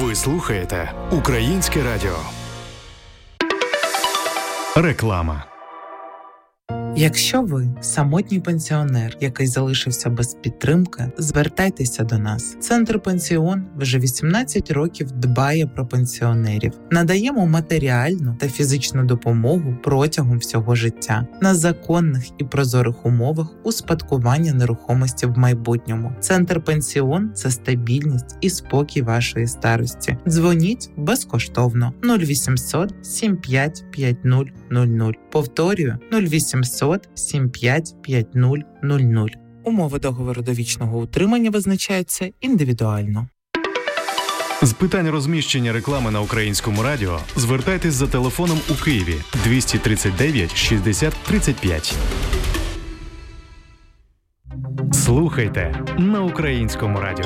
Ви слухаєте Українське радіо. Реклама. Якщо ви самотній пенсіонер, який залишився без підтримки, звертайтеся до нас. Центр «Пенсіон» вже 18 років дбає про пенсіонерів. Надаємо матеріальну та фізичну допомогу протягом всього життя на законних і прозорих умовах успадкування нерухомості в майбутньому. Центр «Пенсіон» – це стабільність і спокій вашої старості. Дзвоніть безкоштовно 0800 75 5000. Повторюю, 0800 75 5000. Умови договору довічного утримання визначаються індивідуально. З питань розміщення реклами на Українському радіо звертайтесь за телефоном у Києві 239 60 35. Слухайте на Українському радіо.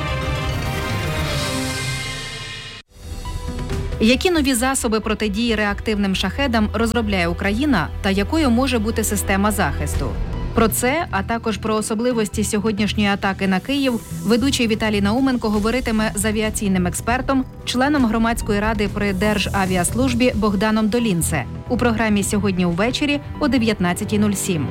Які нові засоби протидії реактивним шахедам розробляє Україна та якою може бути система захисту? Про це, а також про особливості сьогоднішньої атаки на Київ, ведучий Віталій Науменко говоритиме з авіаційним експертом, членом громадської ради при Державіаслужбі Богданом Долінце у програмі «Сьогодні увечері» о 19:07.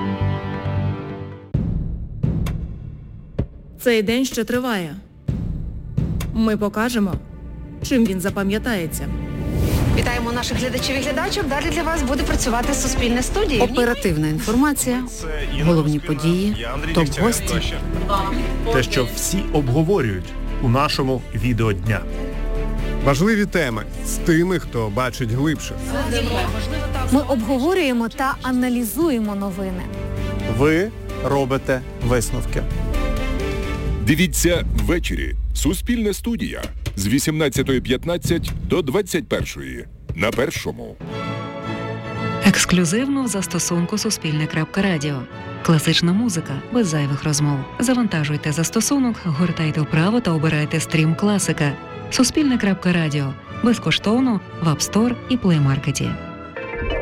Цей день ще триває. Ми покажемо, чим він запам'ятається. Вітаємо наших глядачів і глядачок. Далі для вас буде працювати Суспільне студія. Оперативна інформація, головні події, топ-гості. Те, що всі обговорюють у нашому відеодня. Важливі теми з тими, хто бачить глибше. Ми обговорюємо та аналізуємо новини. Ви робите висновки. Дивіться ввечері. Суспільне студія з 18:15 до 21:00 на Першому. Ексклюзивно в застосунку Суспільне.Радіо. Класична музика без зайвих розмов. Завантажуйте застосунок, гортайте вправо та обирайте стрім класика. Суспільне.Радіо. Безкоштовно в App Store і Play Market.